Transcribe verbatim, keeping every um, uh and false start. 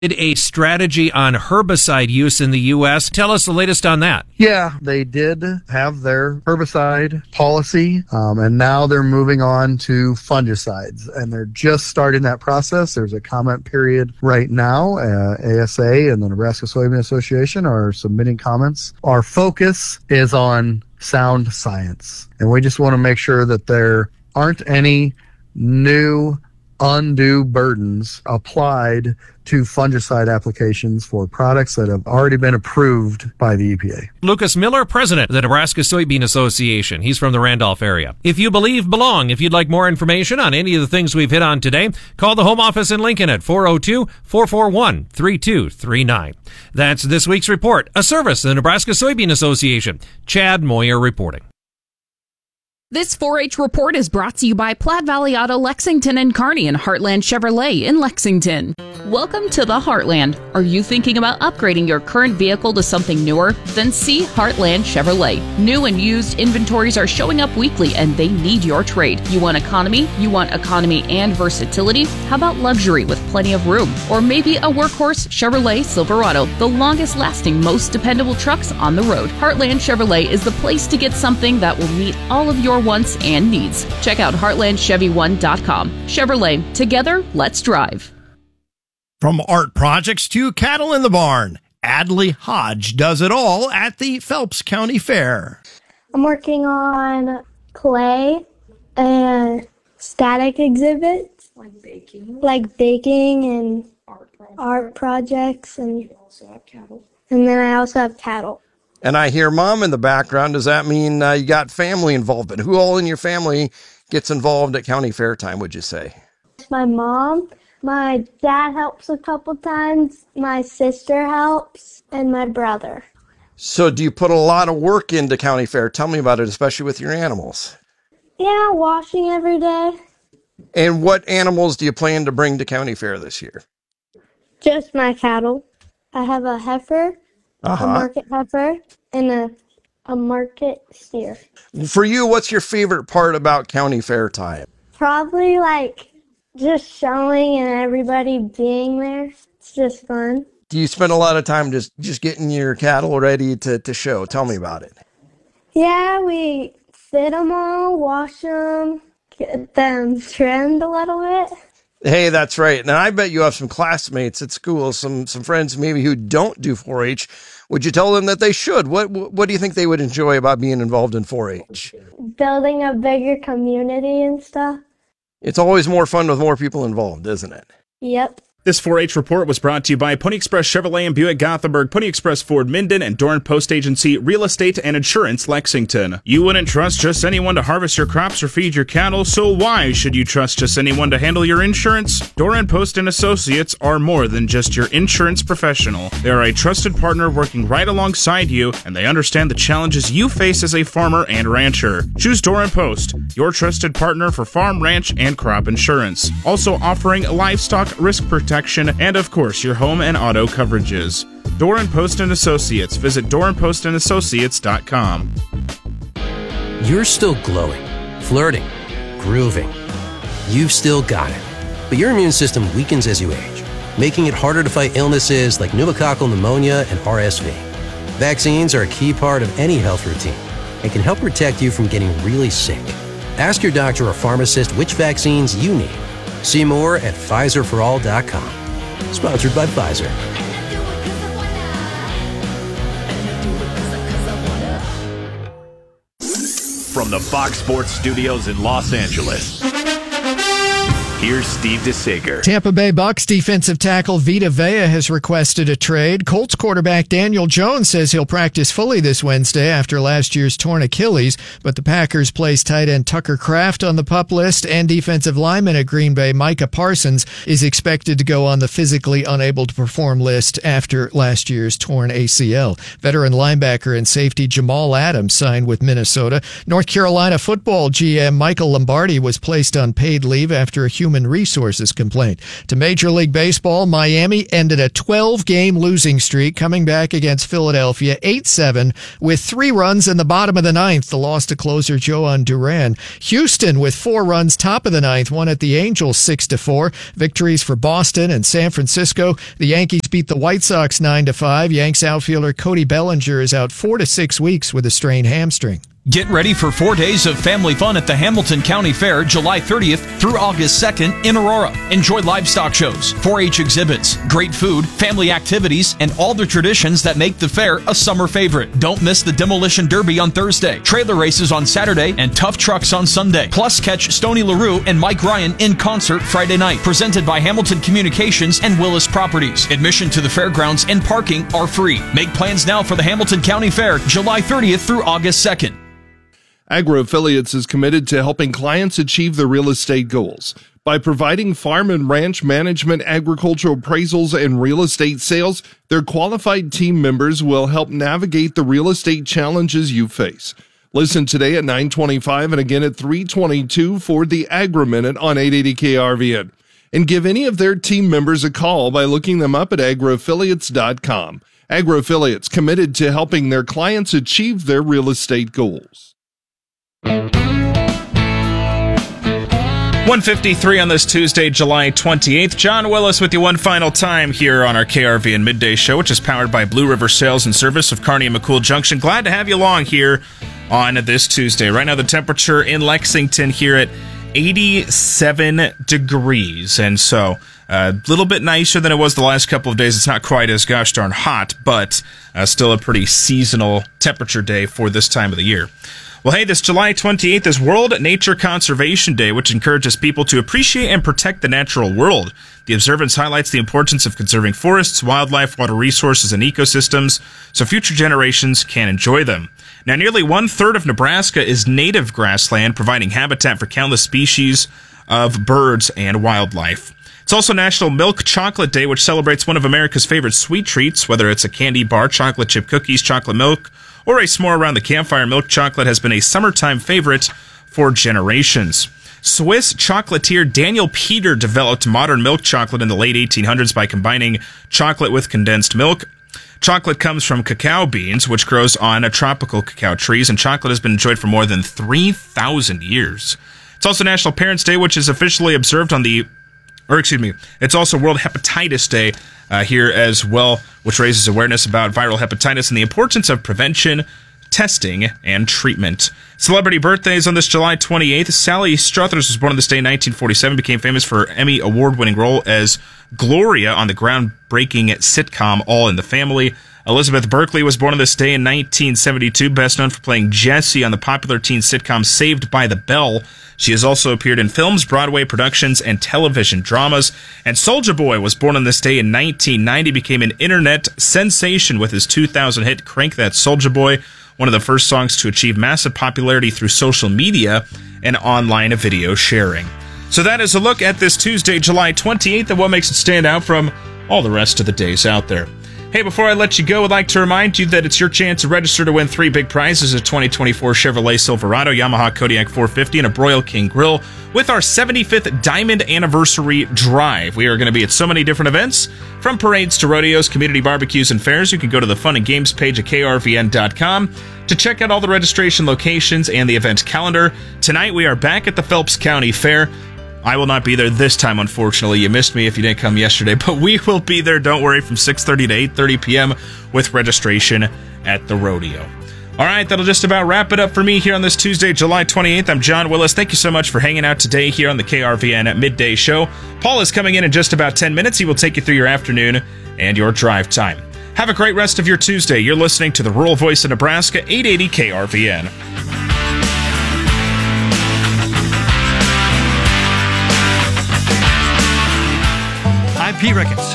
A strategy on herbicide use in the U S. Tell us the latest on that. Yeah, they did have their herbicide policy, um, and now they're moving on to fungicides, and they're just starting that process. There's a comment period right now. Uh, A S A and the Nebraska Soybean Association are submitting comments. Our focus is on sound science, and we just want to make sure that there aren't any new undue burdens applied to fungicide applications for products that have already been approved by the E P A. Lucas Miller, president of the Nebraska Soybean Association. He's from the Randolph area. If you believe, belong. If you'd like more information on any of the things we've hit on today, call the home office in Lincoln at four oh two, four four one, three two three nine. That's this week's report, a service of the Nebraska Soybean Association. Chad Moyer reporting. This four H report is brought to you by Platte Valley Auto Lexington and Kearney and Heartland Chevrolet in Lexington. Welcome to the Heartland. Are you thinking about upgrading your current vehicle to something newer? Then see Heartland Chevrolet. New and used inventories are showing up weekly and they need your trade. You want economy? You want economy and versatility? How about luxury with plenty of room? Or maybe a workhorse Chevrolet Silverado, the longest lasting, most dependable trucks on the road. Heartland Chevrolet is the place to get something that will meet all of your wants and needs. Check out heartland chevy one dot com. Chevrolet, together, let's drive. From art projects to cattle in the barn, Adley Hodge does it all at the Phelps County Fair. I'm working on clay and static exhibits. Like baking. Like baking and Art projects. Art projects. And, you also have cattle. And then I also have cattle. And I hear mom in the background. Does that mean uh, you got family involvement? Who all in your family gets involved at county fair time, would you say? My mom, my dad helps a couple times, my sister helps, and my brother. So do you put a lot of work into county fair? Tell me about it, especially with your animals. Yeah, washing every day. And what animals do you plan to bring to county fair this year? Just my cattle. I have a heifer. Uh-huh. A market heifer, and a, a market steer. For you, what's your favorite part about county fair time? Probably like just showing and everybody being there. It's just fun. Do you spend a lot of time just, just getting your cattle ready to, to show? Tell me about it. Yeah, we fit them all, wash them, get them trimmed a little bit. Hey, that's right. And I bet you have some classmates at school, some some friends maybe who don't do four H. Would you tell them that they should? What what do you think they would enjoy about being involved in four H? Building a bigger community and stuff. It's always more fun with more people involved, isn't it? Yep. This four H report was brought to you by Pony Express Chevrolet and Buick Gothenburg, Pony Express Ford Minden, and Doran Post Agency Real Estate and Insurance Lexington. You wouldn't trust just anyone to harvest your crops or feed your cattle, so why should you trust just anyone to handle your insurance? Doran Post and Associates are more than just your insurance professional. They are a trusted partner working right alongside you, and they understand the challenges you face as a farmer and rancher. Choose Doran Post, your trusted partner for farm, ranch, and crop insurance. Also offering livestock risk protection and, of course, your home and auto coverages. Doran Post and Associates. Visit doran post and associates dot com. You're still glowing, flirting, grooving. You've still got it. But your immune system weakens as you age, making it harder to fight illnesses like pneumococcal pneumonia and R S V. Vaccines are a key part of any health routine and can help protect you from getting really sick. Ask your doctor or pharmacist which vaccines you need. See more at Pfizer for all dot com. Sponsored by Pfizer. From the Fox Sports Studios in Los Angeles, here's Steve DeSager. Tampa Bay Bucks defensive tackle Vita Vea has requested a trade. Colts quarterback Daniel Jones says he'll practice fully this Wednesday after last year's torn Achilles, but the Packers placed tight end Tucker Kraft on the PUP list, and defensive lineman at Green Bay Micah Parsons is expected to go on the physically unable to perform list after last year's torn A C L. Veteran linebacker and safety Jamal Adams signed with Minnesota. North Carolina football G M Michael Lombardi was placed on paid leave after a human Human Resources complaint. To Major League Baseball, Miami ended a twelve-game losing streak, coming back against Philadelphia eight seven with three runs in the bottom of the ninth. The loss to closer Joan Duran. Houston with four runs top of the ninth won at the Angels six to four. Victories for Boston and San Francisco. The Yankees beat the White Sox nine to five. Yanks outfielder Cody Bellinger is out four to six weeks with a strained hamstring. Get ready for four days of family fun at the Hamilton County Fair, July thirtieth through August second in Aurora. Enjoy livestock shows, four H exhibits, great food, family activities, and all the traditions that make the fair a summer favorite. Don't miss the Demolition Derby on Thursday, trailer races on Saturday, and tough trucks on Sunday. Plus, catch Stoney LaRue and Mike Ryan in concert Friday night. Presented by Hamilton Communications and Willis Properties. Admission to the fairgrounds and parking are free. Make plans now for the Hamilton County Fair, July thirtieth through August second. Agro Affiliates is committed to helping clients achieve their real estate goals. By providing farm and ranch management, agricultural appraisals, and real estate sales, their qualified team members will help navigate the real estate challenges you face. Listen today at nine twenty-five and again at three twenty-two for the Agri Minute on eight eighty K R V N. And give any of their team members a call by looking them up at agro affiliates dot com. Agro Affiliates, committed to helping their clients achieve their real estate goals. one fifty-three on this Tuesday, July twenty-eighth. John Willis with you one final time here on our K R V N Midday Show, which is powered by Blue River Sales and Service of Kearney and McCool Junction. Glad to have you along here on this Tuesday. Right now, the temperature in Lexington here at eighty-seven degrees, and so a little bit nicer than it was the last couple of days. It's not quite as gosh darn hot, but uh, still a pretty seasonal temperature day for this time of the year. Well, hey, this July twenty-eighth is World Nature Conservation Day, which encourages people to appreciate and protect the natural world. The observance highlights the importance of conserving forests, wildlife, water resources, and ecosystems so future generations can enjoy them. Now, nearly one-third of Nebraska is native grassland, providing habitat for countless species of birds and wildlife. It's also National Milk Chocolate Day, which celebrates one of America's favorite sweet treats, whether it's a candy bar, chocolate chip cookies, chocolate milk, or a s'more around the campfire. Milk chocolate has been a summertime favorite for generations. Swiss chocolatier Daniel Peter developed modern milk chocolate in the late eighteen hundreds by combining chocolate with condensed milk. Chocolate comes from cacao beans, which grows on tropical cacao trees, and chocolate has been enjoyed for more than three thousand years. It's also National Parents' Day, which is officially observed on the Or, excuse me, it's also World Hepatitis Day uh, here as well, which raises awareness about viral hepatitis and the importance of prevention, testing, and treatment. Celebrity birthdays on this July twenty-eighth. Sally Struthers was born on this day in nineteen forty-seven, became famous for her Emmy award-winning role as Gloria on the groundbreaking sitcom All in the Family. Elizabeth Berkley was born on this day in nineteen seventy-two, best known for playing Jessie on the popular teen sitcom Saved by the Bell. She has also appeared in films, Broadway productions, and television dramas. And Soulja Boy was born on this day in nineteen ninety, became an internet sensation with his two thousand hit Crank That Soulja Boy, one of the first songs to achieve massive popularity through social media and online video sharing. So that is a look at this Tuesday, July twenty-eighth, and what makes it stand out from all the rest of the days out there. Hey, before I let you go, I'd like to remind you that it's your chance to register to win three big prizes: a twenty twenty-four Chevrolet Silverado, Yamaha Kodiak four fifty, and a Broil King Grill with our seventy-fifth Diamond Anniversary Drive. We are going to be at so many different events, from parades to rodeos, community barbecues, and fairs. You can go to the Fun and Games page at K R V N dot com to check out all the registration locations and the event calendar. Tonight, we are back at the Phelps County Fair. I will not be there this time, unfortunately. You missed me if you didn't come yesterday, but we will be there, don't worry, from six thirty to eight thirty p.m. with registration at the rodeo. All right, that'll just about wrap it up for me here on this Tuesday, July twenty-eighth. I'm John Willis. Thank you so much for hanging out today here on the K R V N Midday Show. Paul is coming in in just about ten minutes. He will take you through your afternoon and your drive time. Have a great rest of your Tuesday. You're listening to the Rural Voice of Nebraska, eight eighty K R V N. I'm Pete Ricketts.